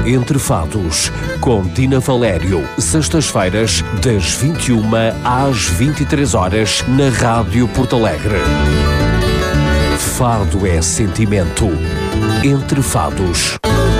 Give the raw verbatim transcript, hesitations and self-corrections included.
Entre Fados, com Dina Valério, sextas-feiras, das vinte e uma às vinte e três horas, na Rádio Porto Alegre. Fado é sentimento. Entre Fados.